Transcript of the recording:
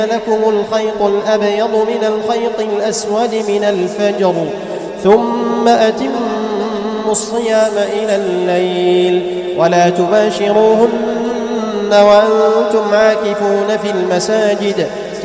لكم الخيط الأبيض من الخيط الأسود من الفجر ثم أتموا الصيام إلى الليل ولا تباشروهن وأنتم عاكفون في المساجد